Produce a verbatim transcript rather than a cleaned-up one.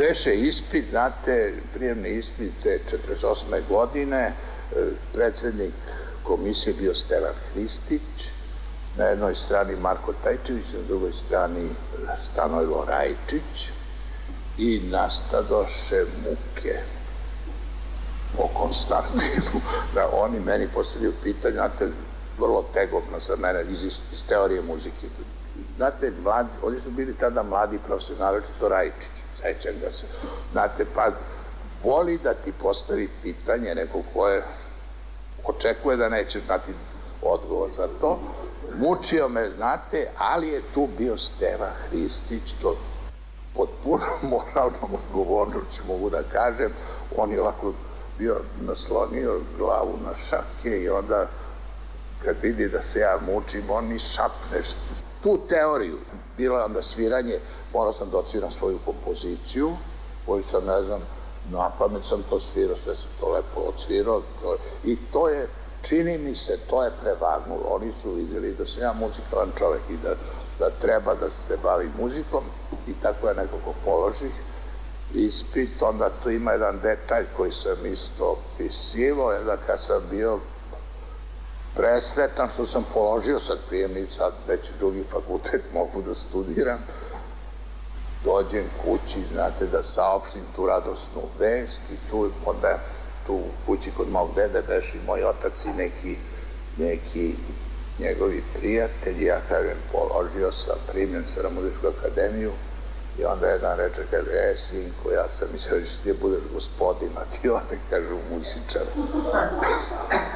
beše ispit, znate, prijemni ispit te četrdeset osme godine, predsednik komisije bio Stevan Hristić, na jednoj strani Marko Tajčević, na drugoj strani Stanojlo Rajčić i nastadoše muke o Konstantinu, da oni meni postavljaju pitanje, znate, vrlo tegobno za mene iz teorije muzike. Znate, oni su bili tada mladi profesionalci, to Rajčić, sećam ga se. Znate, pa voli da ti postavi pitanje neko koje očekuje da neće znati odgovor za to. Mučio me, znate, ali je tu bio Stevan Hristić, to pod punom moralnom odgovornošću mogu da kažem. On je ovako bio naslonio glavu na šake i onda kad vidi da se ja mučim, on mi šapne tu teoriju. Bilo je onda sviranje, morao sam da odsviram svoju kompoziciju, koju sam, ne znam, na pamet sam to svirao, sve sam to lepo odsvirao i to je, čini mi se, to je prevagnulo. Oni su vidjeli da sam ja muzikalan čovek i da treba da se bavi muzikom i tako je nekako položih ispit. Onda tu ima jedan detalj koji sam isto opisivao, da kad sam bio presretan što sam položio sad prijemni, sad već drugi fakultet mogu da studiram, dođem kući, znate, da saopštim tu radosnu vest i tu onda tu u kući kod mog dede beše i moj otac i neki neki njegovi prijatelji, ja kažem, položio sam, primljen sam na muzičku akademiju i onda jedan reče, kaže, e, sinko, ja sam mislio da ti budeš gospodin, a ti onda kažu muzičar.